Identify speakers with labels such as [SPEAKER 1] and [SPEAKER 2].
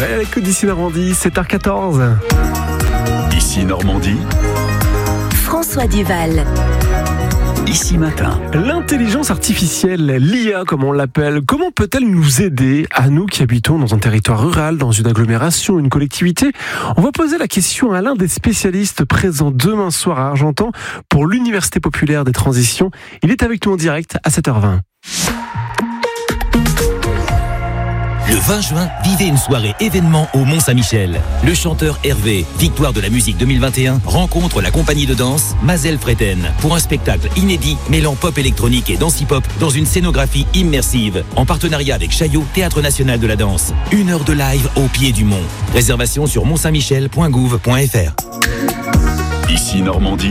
[SPEAKER 1] avec d'ici Normandie, 7h14.
[SPEAKER 2] Ici Normandie,
[SPEAKER 3] François Duval.
[SPEAKER 2] Ici Matin.
[SPEAKER 1] L'intelligence artificielle, l'IA comme on l'appelle, comment peut-elle nous aider, à nous qui habitons dans un territoire rural, dans une agglomération, une collectivité? On va poser la question à l'un des spécialistes présents demain soir à Argentan pour l'Université populaire des transitions. Il est avec nous en direct à 7h20.
[SPEAKER 4] Le 20 juin, vivez une soirée événement au Mont-Saint-Michel. Le chanteur Hervé, victoire de la musique 2021, rencontre la compagnie de danse Mazel Freten pour un spectacle inédit mêlant pop électronique et danse hip-hop dans une scénographie immersive en partenariat avec Chaillot, Théâtre National de la Danse. 1 heure de live au pied du mont. Réservation sur montsaintmichel.gouv.fr.
[SPEAKER 2] Ici Normandie.